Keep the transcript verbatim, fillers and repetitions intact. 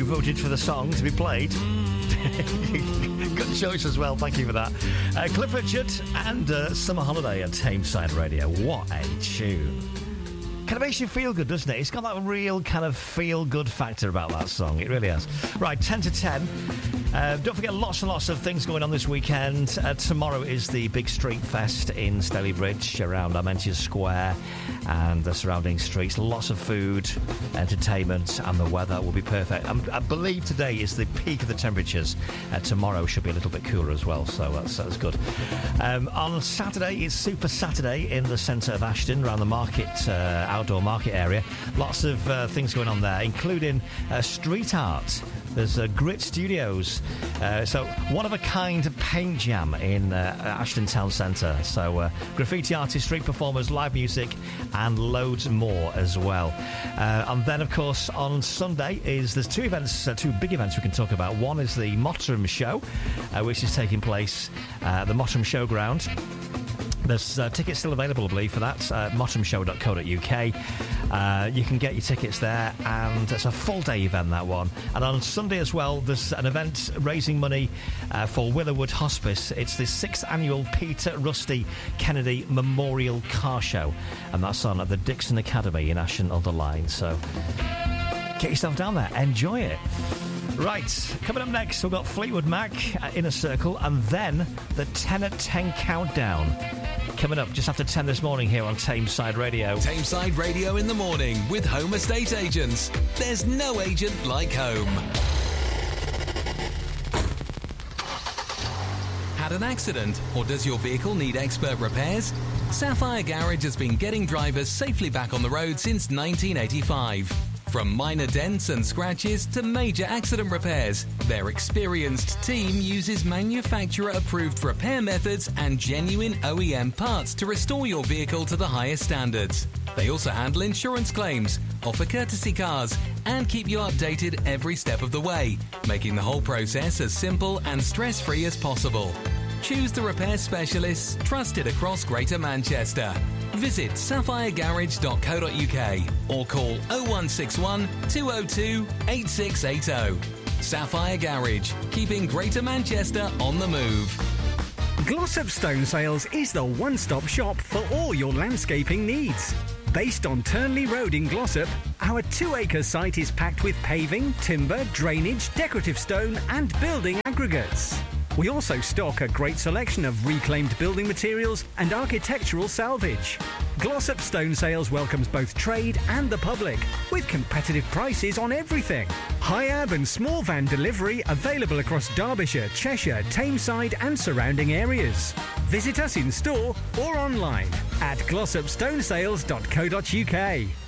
voted for the song to be played. Good choice as well, thank you for that. Uh, Cliff Richard and uh, Summer Holiday at Tameside Radio. What a tune. Kind of makes you feel good, doesn't it? It's got that real kind of feel-good factor about that song. It really has. Right, ten to ten. Uh, don't forget, lots and lots of things going on this weekend. Uh, tomorrow is the big street fest in Stalybridge around Armentia Square and the surrounding streets. Lots of food, entertainment, and the weather will be perfect. Um, I believe today is the peak of the temperatures. Uh, tomorrow should be a little bit cooler as well, so that's, that's good. Um, on Saturday, it's Super Saturday in the centre of Ashton, around the market, uh, outdoor market area. Lots of uh, things going on there, including uh, street art. There's uh, Grit Studios, uh, so one-of-a-kind paint jam in uh, Ashton Town Centre. So uh, graffiti artists, street performers, live music, and loads more as well. Uh, and then, of course, on Sunday is there's two events, uh, two big events we can talk about. One is the Mottram Show, uh, which is taking place at the Mottram Showground. There's uh, tickets still available, I believe, for that, uh, mottram show dot co dot uk. Uh, you can get your tickets there, and it's a full-day event, that one. And on Sunday as well, there's an event raising money uh, for Willowood Hospice. It's the sixth annual Peter Rusty Kennedy Memorial Car Show, and that's on at the Dixon Academy in Ashton-under-Lyne. So get yourself down there, enjoy it. Right, coming up next, we've got Fleetwood Mac at Inner Circle, and then the ten at ten countdown. Coming up just after ten this morning here on Tameside Radio. Tameside Radio in the morning with Home Estate Agents. There's no agent like home. Had an accident, or does your vehicle need expert repairs? Sapphire Garage has been getting drivers safely back on the road since nineteen eighty-five. From minor dents and scratches to major accident repairs, their experienced team uses manufacturer-approved repair methods and genuine O E M parts to restore your vehicle to the highest standards. They also handle insurance claims, offer courtesy cars, and keep you updated every step of the way, making the whole process as simple and stress-free as possible. Choose the repair specialists trusted across Greater Manchester. Visit sapphire garage dot co dot uk or call oh one six one, two oh two, eight six eight oh. Sapphire Garage, keeping Greater Manchester on the move. Glossop Stone Sales is the one-stop shop for all your landscaping needs. Based on Turnley Road in Glossop, our two-acre site is packed with paving, timber, drainage, decorative stone and building aggregates. We also stock a great selection of reclaimed building materials and architectural salvage. Glossop Stone Sales welcomes both trade and the public, with competitive prices on everything. High-ab and small van delivery available across Derbyshire, Cheshire, Tameside and surrounding areas. Visit us in store or online at glossop stone sales dot co dot uk.